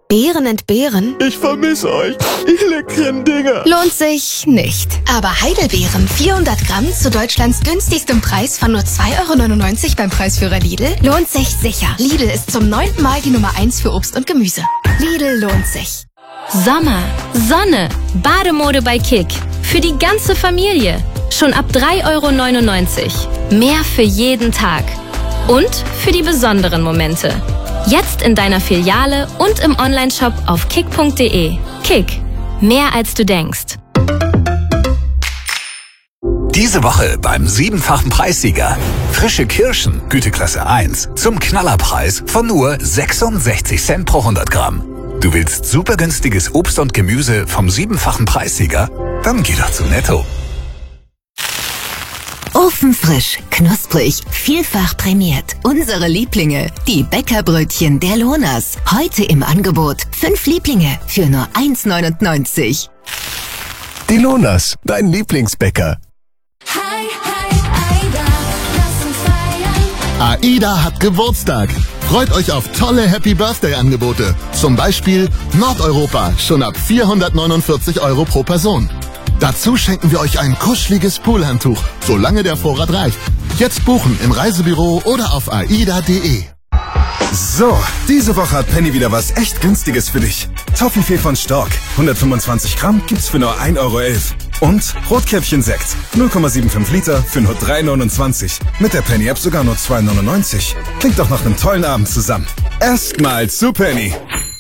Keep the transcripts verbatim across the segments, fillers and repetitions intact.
Beeren entbehren? Ich vermisse euch, ihr leckeren Dinger. Lohnt sich nicht. Aber Heidelbeeren, vierhundert Gramm zu Deutschlands günstigstem Preis von nur zwei Euro neunundneunzig beim Preisführer Lidl, lohnt sich sicher. Lidl ist zum neunten Mal die Nummer eins für Obst und Gemüse. Lidl lohnt sich. Sommer, Sonne, Bademode bei Kick. Für die ganze Familie. Schon ab drei Euro neunundneunzig. Mehr für jeden Tag. Und für die besonderen Momente. Jetzt in deiner Filiale und im Onlineshop auf kick punkt de. Kick. Mehr als du denkst. Diese Woche beim siebenfachen Preissieger. Frische Kirschen, Güteklasse eins, zum Knallerpreis von nur sechsundsechzig Cent pro hundert Gramm. Du willst super günstiges Obst und Gemüse vom siebenfachen Preissieger? Dann geh doch zu Netto. Ofenfrisch, knusprig, vielfach prämiert. Unsere Lieblinge, die Bäckerbrötchen der Lonas. Heute im Angebot. Fünf Lieblinge für nur eins neunundneunzig. Die Lonas, dein Lieblingsbäcker. Hi, hi, Aida, lass uns feiern. AIDA hat Geburtstag. Freut euch auf tolle Happy Birthday Angebote. Zum Beispiel Nordeuropa, schon ab vierhundertneunundvierzig Euro pro Person. Dazu schenken wir euch ein kuscheliges Poolhandtuch, solange der Vorrat reicht. Jetzt buchen im Reisebüro oder auf aida punkt de. So, diese Woche hat Penny wieder was echt Günstiges für dich. Toffifee von Stork, hundertfünfundzwanzig Gramm gibt's für nur ein Euro elf. Und Rotkäppchen-Sekt, null Komma fünfundsiebzig Liter für nur drei neunundzwanzig. Mit der Penny-App sogar nur zwei neunundneunzig. Klingt doch nach einem tollen Abend zusammen. Erstmal zu Penny.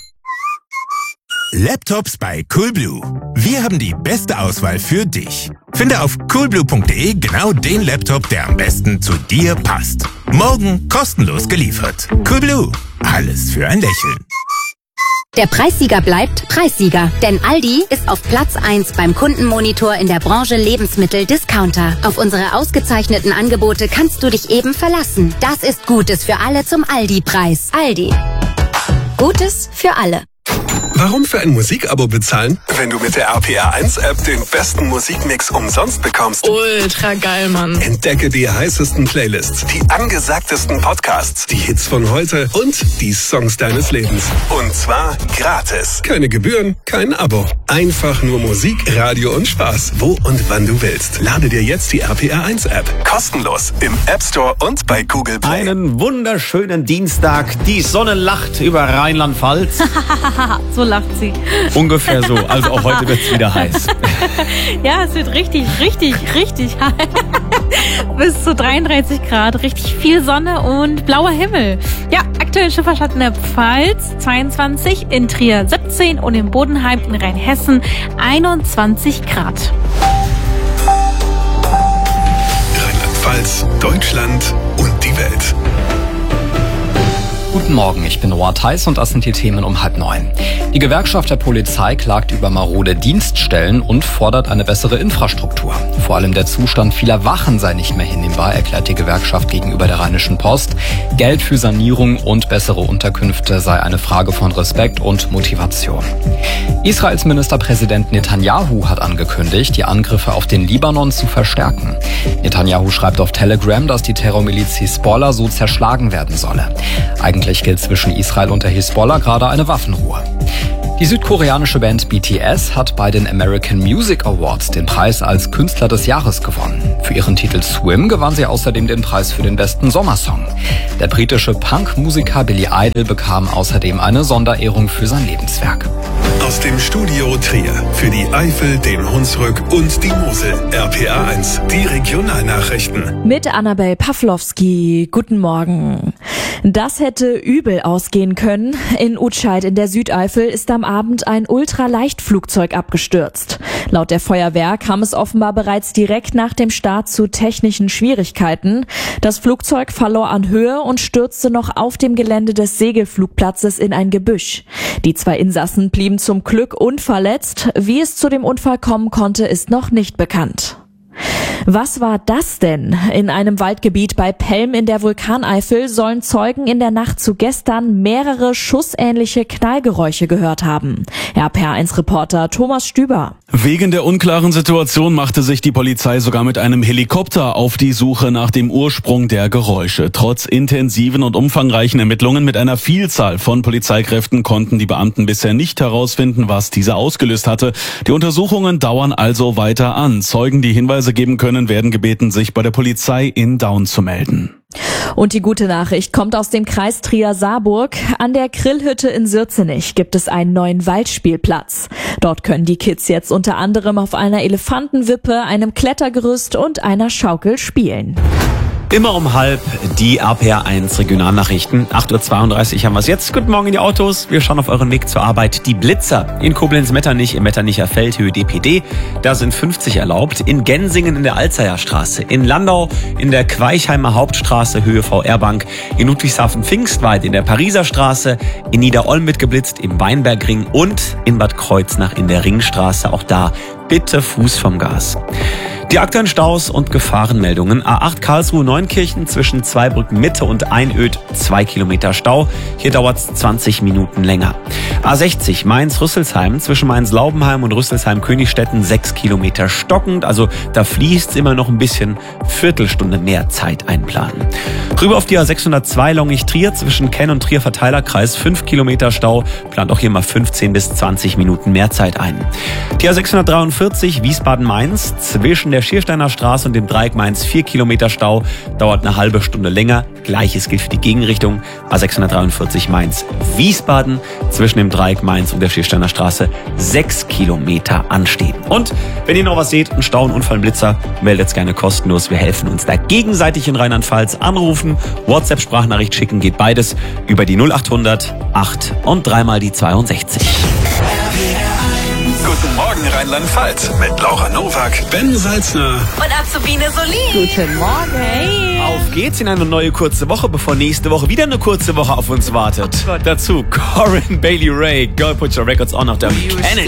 Laptops bei Coolblue. Wir haben die beste Auswahl für dich. Finde auf coolblue punkt de genau den Laptop, der am besten zu dir passt. Morgen kostenlos geliefert. Coolblue. Alles für ein Lächeln. Der Preissieger bleibt Preissieger, denn Aldi ist auf Platz eins beim Kundenmonitor in der Branche Lebensmittel-Discounter. Auf unsere ausgezeichneten Angebote kannst du dich eben verlassen. Das ist Gutes für alle zum Aldi-Preis. Aldi. Gutes für alle. Warum für ein Musikabo bezahlen, wenn du mit der R P R eins App den besten Musikmix umsonst bekommst? Ultra geil, Mann. Entdecke die heißesten Playlists, die angesagtesten Podcasts, die Hits von heute und die Songs deines Lebens. Und zwar gratis. Keine Gebühren, kein Abo. Einfach nur Musik, Radio und Spaß, wo und wann du willst. Lade dir jetzt die R P R eins App. Kostenlos im App Store und bei Google Play. Einen wunderschönen Dienstag. Die Sonne lacht über Rheinland-Pfalz. So lacht sie. Ungefähr so. Also auch heute wird es wieder heiß. Ja, es wird richtig, richtig, richtig heiß. Bis zu dreiunddreißig Grad, richtig viel Sonne und blauer Himmel. Ja, aktuell Schifferstadt in der Pfalz zweiundzwanzig, in Trier siebzehn und in Bodenheim in Rheinhessen einundzwanzig Grad. Rheinland-Pfalz, Deutschland und die Welt. Guten Morgen, ich bin Noah Theis und das sind die Themen um halb neun. Die Gewerkschaft der Polizei klagt über marode Dienststellen und fordert eine bessere Infrastruktur. Vor allem der Zustand vieler Wachen sei nicht mehr hinnehmbar, erklärt die Gewerkschaft gegenüber der Rheinischen Post. Geld für Sanierung und bessere Unterkünfte sei eine Frage von Respekt und Motivation. Israels Ministerpräsident Netanyahu hat angekündigt, die Angriffe auf den Libanon zu verstärken. Netanyahu schreibt auf Telegram, dass die Terrormiliz Hisbollah so zerschlagen werden solle. Eigentlich gilt zwischen Israel und der Hisbollah gerade eine Waffenruhe. Die südkoreanische Band B T S hat bei den American Music Awards den Preis als Künstler des Jahres gewonnen. Für ihren Titel Swim gewann sie außerdem den Preis für den besten Sommersong. Der britische Punk-Musiker Billy Idol bekam außerdem eine Sonderehrung für sein Lebenswerk. Aus dem Studio Trier für die Eifel, den Hunsrück und die Mosel. R P R eins, die Regionalnachrichten. Mit Annabel Pawlowski. Guten Morgen. Das hätte übel ausgehen können. In Utscheid in der Südeifel ist am Abend ein Ultraleichtflugzeug abgestürzt. Laut der Feuerwehr kam es offenbar bereits direkt nach dem Start zu technischen Schwierigkeiten. Das Flugzeug verlor an Höhe und stürzte noch auf dem Gelände des Segelflugplatzes in ein Gebüsch. Die zwei Insassen blieben zum Glück unverletzt. Wie es zu dem Unfall kommen konnte, ist noch nicht bekannt. Was war das denn? In einem Waldgebiet bei Pelm in der Vulkaneifel sollen Zeugen in der Nacht zu gestern mehrere schussähnliche Knallgeräusche gehört haben. R P R eins Reporter Thomas Stüber. Wegen der unklaren Situation machte sich die Polizei sogar mit einem Helikopter auf die Suche nach dem Ursprung der Geräusche. Trotz intensiven und umfangreichen Ermittlungen mit einer Vielzahl von Polizeikräften konnten die Beamten bisher nicht herausfinden, was diese ausgelöst hatte. Die Untersuchungen dauern also weiter an. Zeugen, die Hinweise geben können, werden gebeten, sich bei der Polizei in Daun zu melden. Und die gute Nachricht kommt aus dem Kreis Trier-Saarburg. An der Grillhütte in Sürzenich gibt es einen neuen Waldspielplatz. Dort können die Kids jetzt unter anderem auf einer Elefantenwippe, einem Klettergerüst und einer Schaukel spielen. Immer um halb die R P R eins Regionalnachrichten. acht Uhr zweiunddreißig haben wir es jetzt. Guten Morgen in die Autos. Wir schauen auf euren Weg zur Arbeit. Die Blitzer in Koblenz-Metternich im Metternicher Feld, Höhe D P D. Da sind fünfzig erlaubt. In Gensingen in der Alzeyerstraße. In Landau in der Queichheimer Hauptstraße, Höhe V R-Bank. In Ludwigshafen-Pfingstweit in der Pariser Straße. In Niederolm wird geblitzt, im Weinbergring und in Bad Kreuznach in der Ringstraße. Auch da bitte Fuß vom Gas. Die aktuellen Staus und Gefahrenmeldungen. A acht Karlsruhe-Neunkirchen zwischen Zweibrücken Mitte und Einöd zwei Kilometer Stau. Hier dauert es zwanzig Minuten länger. A sechzig Mainz-Rüsselsheim zwischen Mainz-Laubenheim und Rüsselsheim-Königstetten sechs Kilometer stockend. Also da fließt immer noch ein bisschen, Viertelstunde mehr Zeit einplanen. Rüber auf die A sechshundertzwei Longich-Trier zwischen Kenn und Trier-Verteilerkreis fünf Kilometer Stau. Plant auch hier mal fünfzehn bis zwanzig Minuten mehr Zeit ein. Die A sechshundertdreiundvierzig Wiesbaden-Mainz zwischen der Schiersteiner Straße und dem Dreieck Mainz vier Kilometer Stau, dauert eine halbe Stunde länger. Gleiches gilt für die Gegenrichtung. A sechshundertdreiundvierzig Mainz-Wiesbaden zwischen dem Dreieck Mainz und der Schiersteiner Straße sechs Kilometer anstehen. Und wenn ihr noch was seht, einen Stau, einen Unfall, einen Blitzer, meldet es gerne kostenlos. Wir helfen uns da gegenseitig in Rheinland-Pfalz. Anrufen, WhatsApp-Sprachnachricht schicken, geht beides über die null achthundert acht und dreimal die zweiundsechzig. Guten Morgen Rheinland-Pfalz mit Laura Nowak, Ben Salzner und Azubine Solin. Guten Morgen. Hey. Auf geht's in eine neue kurze Woche, bevor nächste Woche wieder eine kurze Woche auf uns wartet. Dazu Corinne Bailey Ray, Girl Put Your Records On auf der Kennedy.